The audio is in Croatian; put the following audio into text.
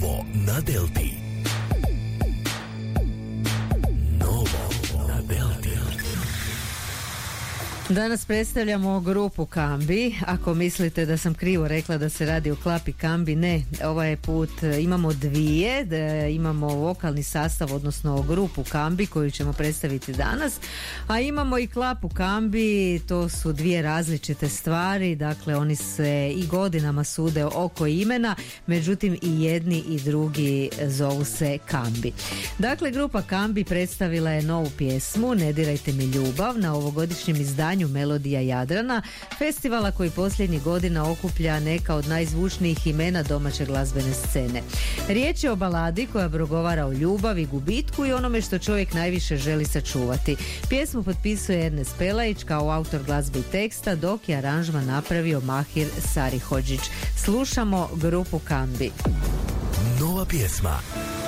Novo na Delti. Novo na Delti. Danas predstavljamo grupu Kambi. Ako mislite da sam krivo rekla da se radi o klapi Kambi, ne, ovaj put imamo dvije, imamo vokalni sastav, odnosno grupu Kambi koju ćemo predstaviti danas, a imamo i klapu Kambi, to su dvije različite stvari, dakle oni se i godinama sude oko imena, međutim i jedni i drugi zovu se Kambi. Dakle, grupa Kambi predstavila je novu pjesmu Ne dirajte mi ljubav na ovogodišnjem izdanju Melodija Jadrana, festivala koji posljednjih godina okuplja neka od najzvučnijih imena domaće glazbene scene. Riječ je o baladi koja progovara o ljubavi, gubitku i onome što čovjek najviše želi sačuvati. Pjesmu potpisuje Ernest Pelajić kao autor glazbe i teksta, dok je aranžman napravio Mahir Sarihodžić. Slušamo grupu Kambi. Nova pjesma